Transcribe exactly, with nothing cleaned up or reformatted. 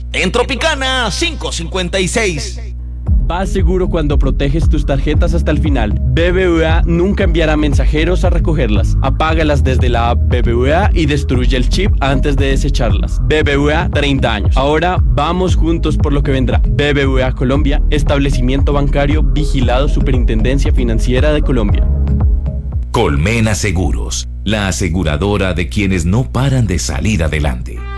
En Tropicana quinientos cincuenta y seis. Vas seguro cuando proteges tus tarjetas hasta el final. B B V A nunca enviará mensajeros a recogerlas. Apágalas desde la app B B V A y destruye el chip antes de desecharlas. B B V A, treinta años. Ahora vamos juntos por lo que vendrá. B B V A Colombia, establecimiento bancario vigilado Superintendencia Financiera de Colombia. Colmena Seguros, la aseguradora de quienes no paran de salir adelante.